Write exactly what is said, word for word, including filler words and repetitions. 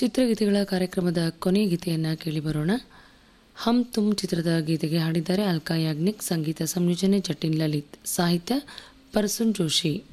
ಚಿತ್ರಗೀತೆಗಳ ಕಾರ್ಯಕ್ರಮದ ಕೊನೆಯ ಗೀತೆಯನ್ನು ಕೇಳಿ ಬರೋಣ. ಹಮ್ ತುಮ್ ಚಿತ್ರದ ಗೀತೆಗೆ ಹಾಡಿದ್ದಾರೆ ಅಲ್ಕಾ ಯಾಗ್ನಿಕ್, ಸಂಗೀತ ಸಂಯೋಜನೆ ಜಟಿನ್ ಲಲಿತ್, ಸಾಹಿತ್ಯ ಪರ್ಸುನ್ ಜೋಶಿ.